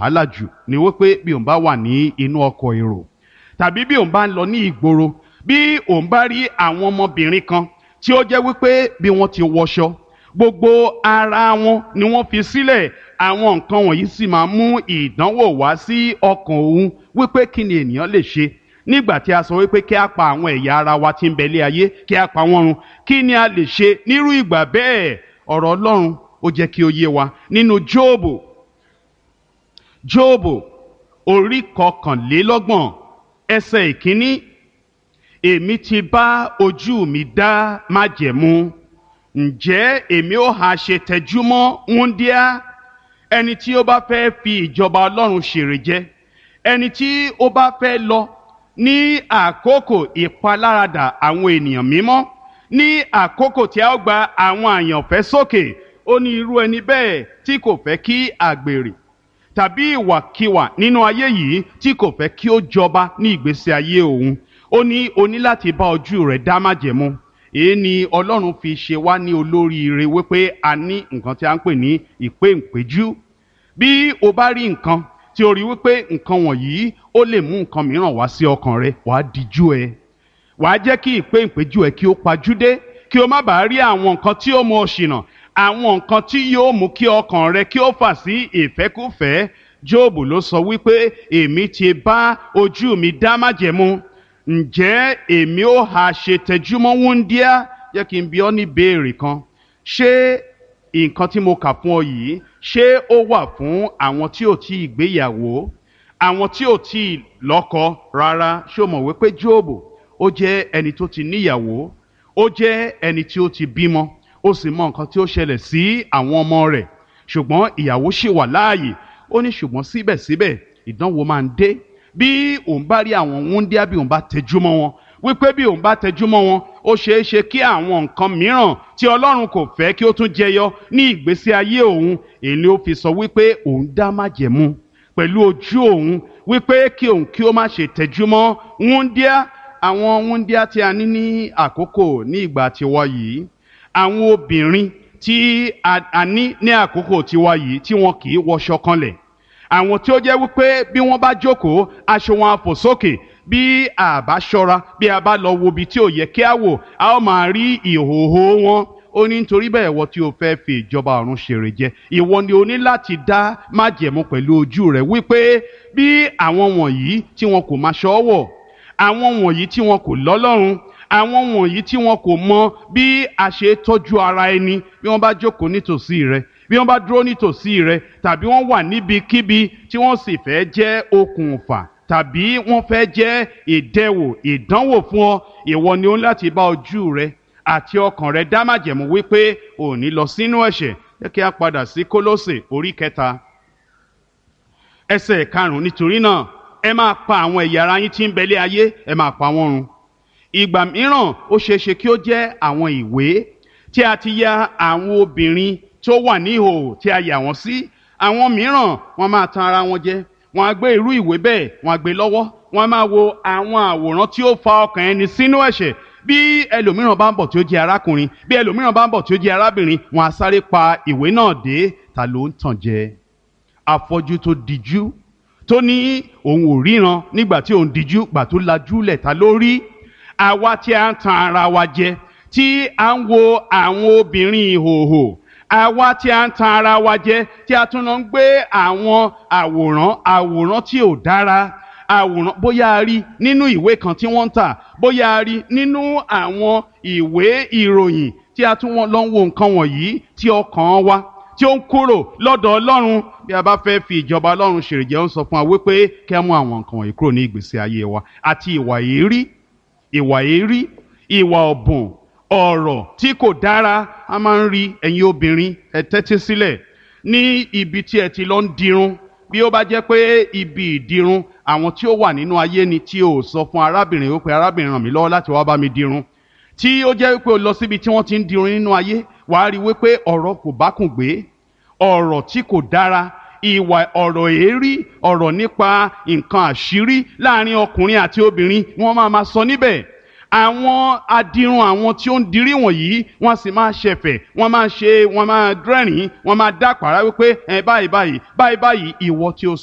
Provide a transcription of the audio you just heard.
wàhálà jù ni wípé bí òun bá wà ní inú ọkọ̀ èrò tàbí bí òun bá ń lọ ní ìgboro, bí òun bá rí àwọn ọmọbìnrin kan tí ó jẹ́ wípé bí wọ́n ti wọṣọ gbogbo ara wọn ni wọ́n fi sílẹ̀, àwọn nǹkan wọ̀nyí sì máa mú ìdánwò wá sí ọkàn òun wípé kí ni ènìyàn lè ṣe nígbà tí a sọ wípé kí a pa àwọn ẹ̀yà ara wa tí ń bẹ lé ayé kí a pa wọ́n run. Kí ni a lè ṣe nírú ìgbà bẹ́ẹ̀? Ọ̀rọ̀ Ọlọ́run ó jẹ́ kí ó yé wa nínú Jóòbù orí 21 ẹsẹ̀ ìkíní. Èmi ti bá ojú mi dá májẹ̀mú, ǹjẹ́ èmi ó ha ṣe tẹjúmọ́ wúńdíá? Ẹni tí ó bá fẹ́ fi ìjọba Ọlọ́run ṣèrè jẹ, ẹni tí ó bá fẹ́ lọ ní àkókò ìpaláradà àwọn ènìyàn mímọ́, ní àkókò tí a ó gba àwọn àyànfẹ́ sókè, ó ní irú ẹni bẹ́ẹ̀ tí kò fẹ́ kí àgbèrè tàbí ìwàkiwà nínú ayé yìí, tí kò fẹ́ kí ó jọba ní ìgbésí ayé òun. Ó ní o ní láti bá ojú rẹ̀ dá májẹ̀mú. Èyí ni Ọlọ́run fi ṣe wá ní olóríire wípé a ní nǹkan tí a ń pè ní ìpéǹpéjú. Bí o bá rí nǹkan tí o rí wípé nǹkan wọ̀nyí ó lè mú nǹkan mìíràn wá sí ọkàn rẹ, wàá dijú ẹ, wàá jẹ́ kí ìpéǹpéjú ẹ kí ó pajúdé, kí o má bàa rí àwọn nǹkan tí ó mú ọ ṣìnà, àwọn nǹkan tí yóò mú kí ọkàn rẹ kí ó fà sí ìfẹ́kúfẹ̀ẹ́. Jóòbù ló sọ wípé èmi ti bá ojú mi dá májẹ̀mú, ǹjẹ́ èmi ó ha ṣe tẹjúmọ́ wúńdíá? Jẹ́ kí n bi ọ́ ní béèrè kan. Ṣé nǹkan tí mo kà fún ọ yìí, ṣé ó wà fún àwọn tí ò tí ì gbéyàwó, àwọn tí ò tí ì lọ́kọ? Rárá. Ṣé o mọ̀ wípé Jóòbù ó jẹ́ ẹni tó ti níyàwó, ó jẹ́ ẹni tí ó ti bímọ, ó sì mọ nǹkan tí ó ṣẹlẹ̀ sí àwọn ọmọ rẹ̀, ṣùgbọ́n ìyàwó ṣì wà láàyè. Ó ní ṣùgbọ́n síbẹ̀síbẹ̀ ìdánwò máa ń dé. Bí òun bá rí àwọn wúńdíá, bí òun bá tẹjúmọ́ wọn, wípé bí òun bá tẹjúmọ́ wọn, ó ṣeé ṣe kí àwọn nǹkan mìíràn tí Ọlọ́run kò fẹ́ kí ó tún jẹyọ ní ìgbésí ayé òun. Èyí ni ó fi sọ wípé òun dá májẹ̀mú pẹ̀lú ojú òun wípé kí òun kí ó má ṣe tẹjúmọ́ wúńdíá. Àwọn wúńdíá tí a ní àkókò ní ìgbà tiwa yìí, àwọn obìnrin tí a ní àkókò tiwa yìí tí wọn kì í wọṣọ kanlẹ̀, àwọn tí ó jẹ́ wípé bí wọ́n bá jókòó aṣọ wọn á fò sókè, bí a bá ṣọ́ra, bí a bá lọ wo ibi tí ò yẹ kí a wò, a ó máa rí ìhòòhò wọn. Ó ní nítorí bẹ́ẹ̀ ìwọ tí o fẹ́ fi ìjọba ọ̀run ṣèrè jẹ, ìwọ ni o ní láti dá májẹ̀mú pẹ̀lú ojú rẹ wípé bí àwọn wọ̀nyí tí wọn kò máa ṣọ́wọ̀, àwọn wọ̀nyí tí wọn kò lọ́lọ́run, àwọn wọ̀nyí tí wọn kò mọ bí a ṣe tọ́jú ara ẹni, bí wọ́n bá jókòó nítòsí rẹ, bí wọ́n bá dúró nítòsí rẹ, tàbí wọ́n wà níbikíbi tí wọ́n sì fẹ́ jẹ́ okùnfà tàbí wọ́n fẹ́ jẹ́ ìdánwò fún ọ, ìwọ ni ó ní láti bá ojú rẹ àti ọkàn rẹ dá májẹ̀mú wípé ò ní lọ sínú ẹ̀ṣẹ̀. Jẹ́ kí a padà sí Kólósè orí 3 ẹsẹ̀ 5. Nítorí náà ẹ máa pa àwọn ẹ̀yà ara yín tí ń bẹ lé ayé, ẹ máa pa wọ́n run. Ìgbà mìíràn ó ṣeé ṣe kí ó jẹ́ àwọn ìwé tí a ti ya àwọn obìnrin tó wà ní ìhòòhò tí a yà wọ́n sí. Àwọn mìíràn wọ́n máa tan ara wọn jẹ, wọ́n á gbé irú ìwé bẹ́ẹ̀, wọ́n á gbé lọ́wọ́, wọ́n á máa wo àwọn àwòrán tí ó fa ọkàn ẹni sínú ẹ̀ṣẹ̀. Bí ẹlòmíràn bá ń bọ̀ tí ó jẹ́ arákùnrin, bí ẹlòmíràn bá ń bọ̀ tí ó jẹ́ arábìnrin, wọ́n á sáré pa ìwé náà dé. Ta ló ń tàn jẹ? Afọ́jú tó dijú tó ní òun ò ríran nígbà tí òun dijú, gbà tó lajúlẹ̀, ta ló rí? Àwa tí a ń tan ara wa jẹ, tí a ń wo àwọn obìnrin ìhòòhò, àwa tí a ń tan ara wa jẹ, tí a tún lọ ń gbé àwọn àwòrán tí ò dára, àwòrán bóyá a rí nínú ìwé kan tí wọ́n ń tà, bóyá a rí nínú àwọn ìwé ìròyìn tí a tún lọ ń wo nǹkan wọ̀nyí, tí ọkàn wa tí ó ń kúrò lọ́dọ̀ Ọlọ́run. Bí a bá fẹ́ fi ìjọba Ọlọ́run ṣèrè jẹ, ó ń sọ fún wa wípé kí a mú àwọn nǹkan wọ̀nyí kúrò ní ìgbésí ayé wa. Àti ìwà èérí, ìwà ọ̀bùn, ọ̀rọ̀ tí kò dára. A máa ń rí ẹ̀yin obìnrin, ẹ tẹ́tí sílẹ̀, ní ibi tí ẹ ti lọ ń dirun. Bí ó bá jẹ́ pé ibi ìdirun àwọn tí ó wà nínú ayé ni, tí o sọ fún arábìnrin wípé arábìnrin ràn mí lọ́wọ́ láti wá bá mi dirun, tí ó jẹ́ wípé o lọ síbi tí wọ́n ti ń dirun nínú ayé, wàá rí wípé ọ̀rọ̀ kò bákùn gbé, ọ̀rọ̀ tí kò dára, ọ̀rọ̀ èérí, ọ̀rọ̀ nípa nǹkan àṣírí láàrin ọkùnrin àti obìnrin wọ́n máa sọ níbẹ̀. Àwọn adirun, àwọn tí ó ń dirí wọ̀nyí, wọ́n sì máa ṣẹ̀fẹ̀, wọ́n máa dẹ́rìn, wọ́n máa dápàrá wípé báyìí ìwọ tí ó